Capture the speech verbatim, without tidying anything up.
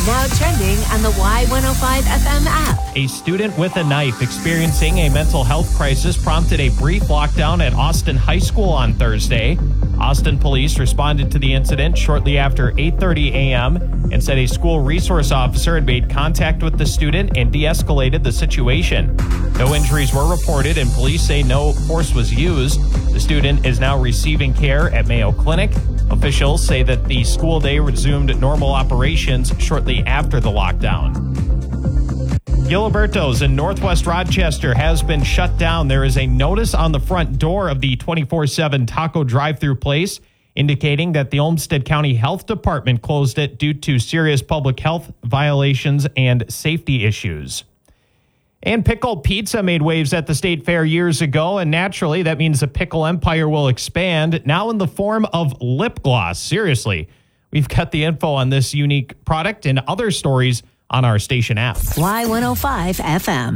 Now trending on the Y one oh five F M app. A student with a knife experiencing a mental health crisis prompted a brief lockdown at Austin High School on Thursday. Austin police responded to the incident shortly after eight thirty a.m. and said a school resource officer had made contact with the student and de-escalated the situation. No injuries were reported, and police say no force was used. The student is now receiving care at Mayo Clinic. Officials say that the school day resumed normal operations shortly after the lockdown. Giliberto's in Northwest Rochester has been shut down. There is a notice on the front door of the twenty-four seven taco drive-thru place indicating that the Olmsted County Health Department closed it due to serious public health violations and safety issues. And Pickle Pizza made waves at the State Fair years ago, and naturally that means the pickle empire will expand, now in the form of lip gloss. Seriously, we've got the info on this unique product and other stories on our station app. Y one oh five F M.